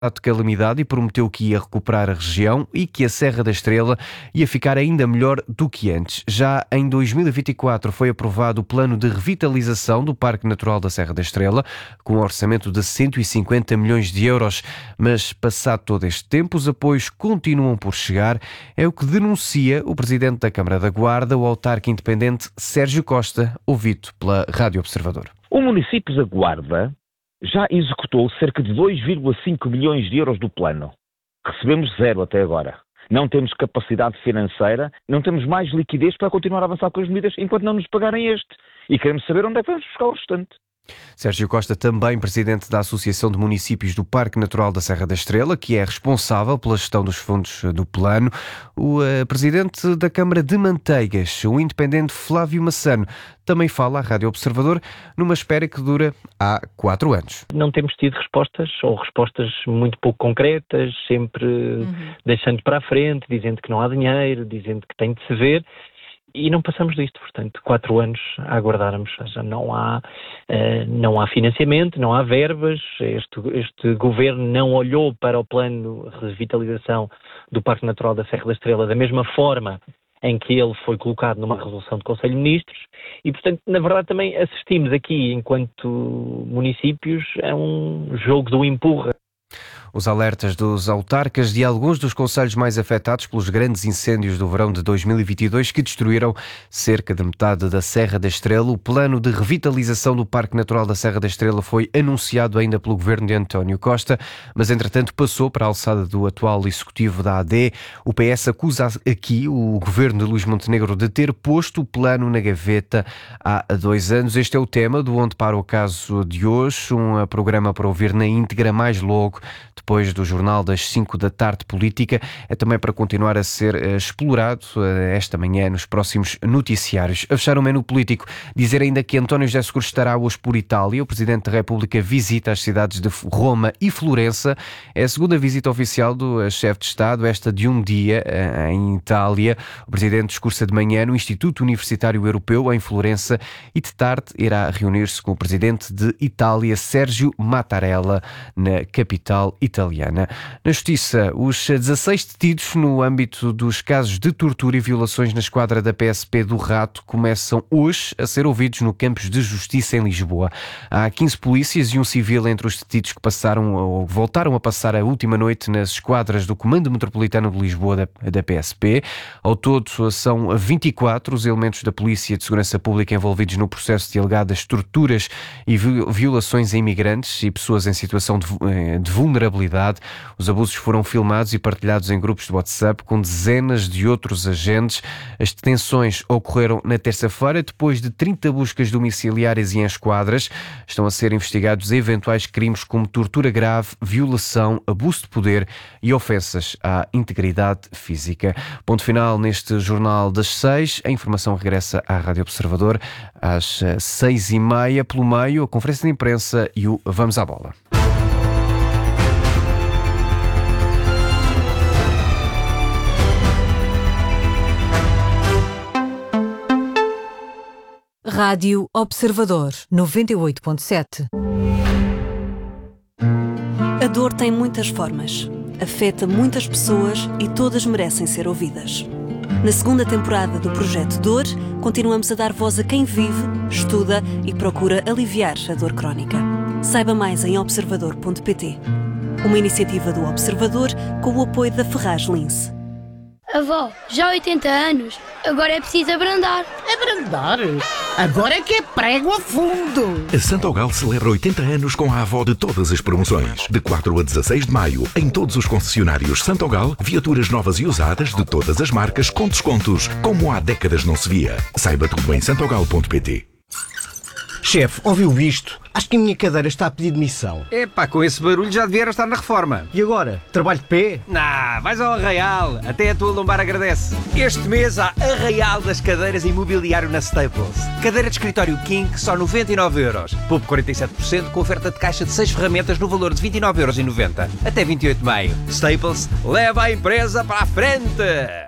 de calamidade e prometeu que ia recuperar a região e que a Serra da Estrela ia ficar ainda melhor do que antes. Já em 2024 foi aprovado o plano de revitalização do Parque Natural da Serra da Estrela, com um orçamento de 150 milhões de euros. Mas, passado todo este tempo, os apoios continuam por chegar. É o que denuncia o presidente da Câmara da Guarda, o autarca independente Sérgio Costa, ouvido pela Rádio Observador. O município da Guarda já executou cerca de 2,5 milhões de euros do plano. Recebemos zero até agora. Não temos capacidade financeira, não temos mais liquidez para continuar a avançar com as medidas enquanto não nos pagarem este. E queremos saber onde é que vamos buscar o restante. Sérgio Costa, também presidente da Associação de Municípios do Parque Natural da Serra da Estrela, que é responsável pela gestão dos fundos do plano. O presidente da Câmara de Manteigas, o independente Flávio Massano, também fala à Rádio Observador numa espera que dura há 4 anos. Não temos tido respostas, ou respostas muito pouco concretas, sempre deixando para a frente, dizendo que não há dinheiro, dizendo que tem de se ver. E não passamos disto, portanto, 4 anos a aguardarmos. Já não há financiamento, não há verbas. Este governo não olhou para o plano de revitalização do Parque Natural da Serra da Estrela da mesma forma em que ele foi colocado numa resolução do Conselho de Ministros e, portanto, na verdade também assistimos aqui, enquanto municípios, a um jogo do empurra. Os alertas dos autarcas de alguns dos concelhos mais afetados pelos grandes incêndios do verão de 2022 que destruíram cerca de metade da Serra da Estrela. O plano de revitalização do Parque Natural da Serra da Estrela foi anunciado ainda pelo governo de António Costa, mas entretanto passou para a alçada do atual executivo da AD. O PS acusa aqui o governo de Luís Montenegro de ter posto o plano na gaveta há 2 anos. Este é o tema do Onde Para o Caso de hoje, um programa para ouvir na íntegra mais logo, depois do Jornal das 5 da tarde política. É também para continuar a ser explorado esta manhã nos próximos noticiários. A fechar o menu político, dizer ainda que António José Seguro estará hoje por Itália. O Presidente da República visita as cidades de Roma e Florença. É a segunda visita oficial do chefe de Estado, esta de um dia em Itália. O Presidente discursa de manhã no Instituto Universitário Europeu em Florença e de tarde irá reunir-se com o Presidente de Itália, Sérgio Mattarella, na capital italiana. Na Justiça, os 16 detidos no âmbito dos casos de tortura e violações na esquadra da PSP do Rato começam hoje a ser ouvidos no Campos de Justiça em Lisboa. Há 15 polícias e um civil entre os detidos que passaram ou voltaram a passar a última noite nas esquadras do Comando Metropolitano de Lisboa da PSP. Ao todo, são 24 os elementos da Polícia de Segurança Pública envolvidos no processo de alegadas torturas e violações a imigrantes e pessoas em situação de vulnerabilidade. Os abusos foram filmados e partilhados em grupos de WhatsApp com dezenas de outros agentes. As detenções ocorreram na terça-feira, depois de 30 buscas domiciliárias e em esquadras. Estão a ser investigados eventuais crimes como tortura grave, violação, abuso de poder e ofensas à integridade física. Ponto final neste Jornal das 6. A informação regressa à Rádio Observador às 6h30. Pelo meio, a conferência de imprensa e o Vamos à Bola. Rádio Observador 98.7. A dor tem muitas formas, afeta muitas pessoas e todas merecem ser ouvidas. Na segunda temporada do Projeto Dor, continuamos a dar voz a quem vive, estuda e procura aliviar a dor crónica. Saiba mais em observador.pt. Uma iniciativa do Observador com o apoio da Ferraz Lince. Avó, já há 80 anos, agora é preciso abrandar. Abrandar? Agora é que é prego a fundo! A Santogal celebra 80 anos com a avó de todas as promoções. De 4 a 16 de maio, em todos os concessionários Santogal, viaturas novas e usadas de todas as marcas com descontos, como há décadas não se via. Saiba tudo em santogal.pt. Chefe, ouviu isto? Acho que a minha cadeira está a pedir demissão. Epá, com esse barulho já devia estar na reforma. E agora? Trabalho de pé? Nah, vais ao Arraial. Até a tua lombar agradece. Este mês há Arraial das cadeiras imobiliário na Staples. Cadeira de escritório King, só 99€. Poupe 47% com oferta de caixa de 6 ferramentas no valor de 29,90€. Até 28 de maio. Staples, leva a empresa para a frente!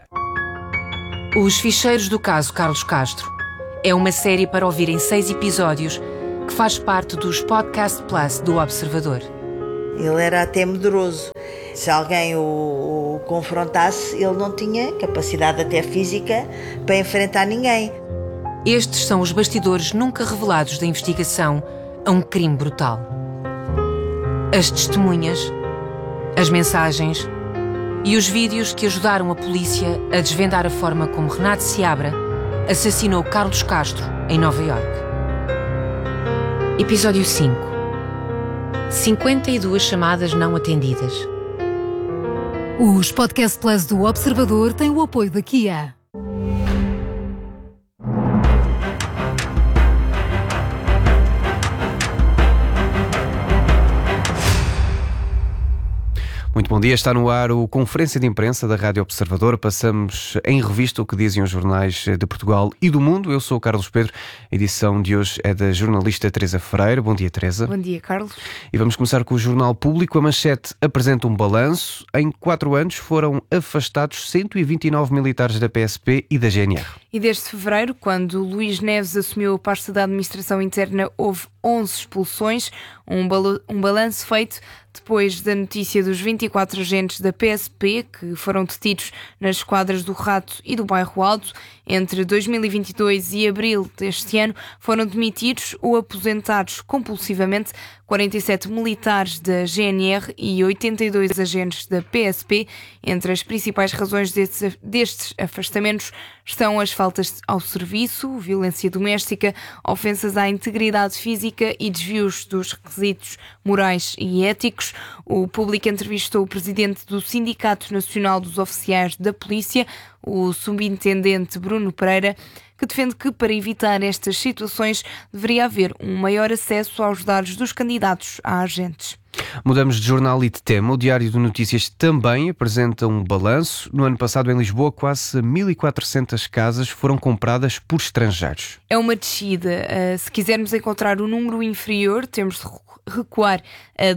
Os Ficheiros do Caso Carlos Castro. É uma série para ouvir em 6 episódios que faz parte dos Podcast Plus do Observador. Ele era até medroso. Se alguém o confrontasse, ele não tinha capacidade até física para enfrentar ninguém. Estes são os bastidores nunca revelados da investigação a um crime brutal. As testemunhas, as mensagens e os vídeos que ajudaram a polícia a desvendar a forma como Renato Seabra assassinou Carlos Castro em Nova Iorque. Episódio 5. 52 chamadas não atendidas. Os Podcast Plus do Observador têm o apoio da Kia. Muito bom dia, está no ar o Conferência de Imprensa da Rádio Observador. Passamos em revista o que dizem os jornais de Portugal e do mundo. Eu sou o Carlos Pedro, a edição de hoje é da jornalista Teresa Ferreira. Bom dia, Teresa. Bom dia, Carlos. E vamos começar com o Jornal Público. A manchete apresenta um balanço. Em 4 anos foram afastados 129 militares da PSP e da GNR. E desde fevereiro, quando Luís Neves assumiu a pasta da Administração Interna, houve 11 expulsões, um balanço feito depois da notícia dos 24 agentes da PSP que foram detidos nas esquadras do Rato e do Bairro Alto. Entre 2022 e abril deste ano foram demitidos ou aposentados compulsivamente 47 militares da GNR e 82 agentes da PSP. Entre as principais razões destes afastamentos estão as faltas ao serviço, violência doméstica, ofensas à integridade física e desvios dos requisitos morais e éticos. O Público entrevistou o presidente do Sindicato Nacional dos Oficiais da Polícia, o subintendente Bruno Pereira, que defende que para evitar estas situações deveria haver um maior acesso aos dados dos candidatos a agentes. Mudamos de jornal e de tema. O Diário de Notícias também apresenta um balanço. No ano passado, em Lisboa, quase 1.400 casas foram compradas por estrangeiros. É uma descida. Se quisermos encontrar um número inferior, temos de recuar a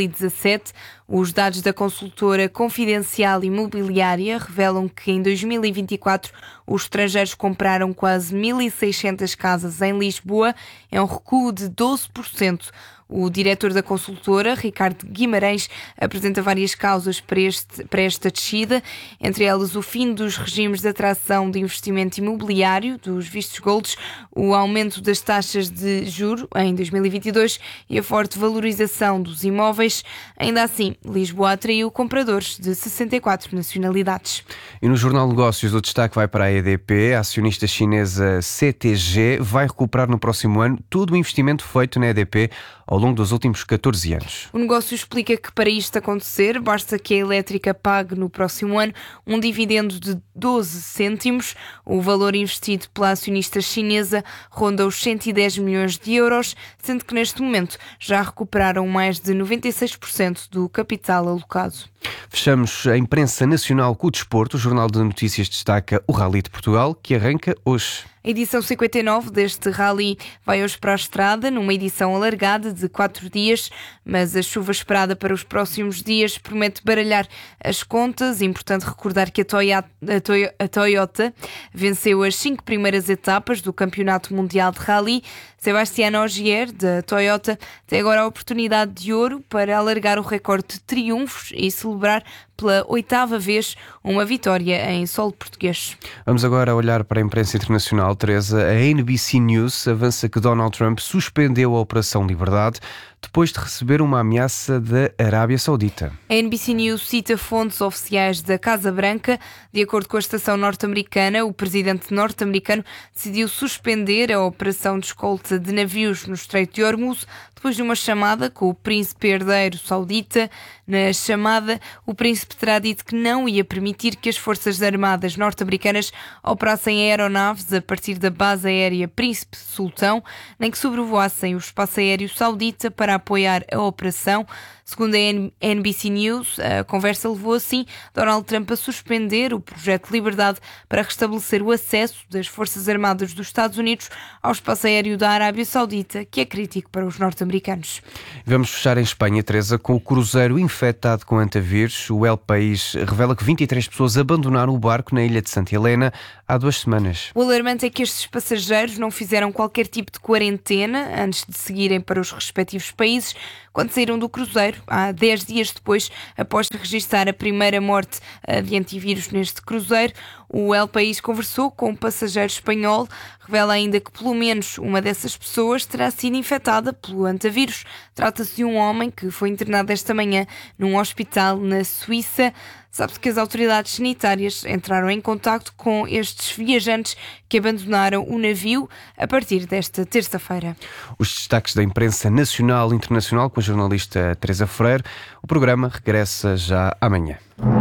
2017. Os dados da consultora Confidencial Imobiliária revelam que em 2024 os estrangeiros compraram quase 1.600 casas em Lisboa. É um recuo de 12%. O diretor da consultora, Ricardo Guimarães, apresenta várias causas para esta descida, entre elas o fim dos regimes de atração de investimento imobiliário, dos vistos golds, o aumento das taxas de juro em 2022 e a forte valorização dos imóveis. Ainda assim, Lisboa atraiu compradores de 64 nacionalidades. E no Jornal Negócios o destaque vai para a EDP. A acionista chinesa CTG vai recuperar no próximo ano todo o investimento feito na EDP ao longo dos últimos 14 anos. O negócio explica que para isto acontecer basta que a elétrica pague no próximo ano um dividendo de 12 cêntimos. O valor investido pela acionista chinesa ronda os 110 milhões de euros, sendo que neste momento já recuperaram mais de 96% do capital alocado. Fechamos a imprensa nacional com o desporto. O Jornal de Notícias destaca o Rally de Portugal, que arranca hoje. A edição 59 deste rally vai hoje para a estrada, numa edição alargada de 4 dias, mas a chuva esperada para os próximos dias promete baralhar as contas. É importante recordar que a Toyota venceu as 5 primeiras etapas do Campeonato Mundial de Rally. Sebastiano Ogier, da Toyota, tem agora a oportunidade de ouro para alargar o recorde de triunfos e celebrar pela 8ª vez uma vitória em solo português. Vamos agora olhar para a imprensa internacional, Teresa. A NBC News avança que Donald Trump suspendeu a Operação Liberdade depois de receber uma ameaça da Arábia Saudita. A NBC News cita fontes oficiais da Casa Branca. De acordo com a estação norte-americana, o presidente norte-americano decidiu suspender a operação de escolta de navios no Estreito de Hormuz depois de uma chamada com o príncipe herdeiro saudita. Na chamada, o príncipe terá dito que não ia permitir que as forças armadas norte-americanas operassem aeronaves a partir da base aérea Príncipe Sultão, nem que sobrevoassem o espaço aéreo saudita para apoiar a operação. Segundo a NBC News, a conversa levou assim Donald Trump a suspender o projeto Liberdade para restabelecer o acesso das Forças Armadas dos Estados Unidos ao espaço aéreo da Arábia Saudita, que é crítico para os norte-americanos. Vamos fechar em Espanha, Teresa, com o cruzeiro infectado com antavírus. O El País revela que 23 pessoas abandonaram o barco na ilha de Santa Helena há 2 semanas. O alarmante é que estes passageiros não fizeram qualquer tipo de quarentena antes de seguirem para os respectivos países. quando saíram do cruzeiro, há 10 dias depois, após registar a primeira morte de antivírus neste cruzeiro. O El País conversou com um passageiro espanhol, revela ainda que pelo menos uma dessas pessoas terá sido infectada pelo antivírus. Trata-se de um homem que foi internado esta manhã num hospital na Suíça. Sabe-se que as autoridades sanitárias entraram em contacto com estes viajantes que abandonaram o navio a partir desta terça-feira. Os destaques da imprensa nacional e internacional com a jornalista Teresa Freire. O programa regressa já amanhã.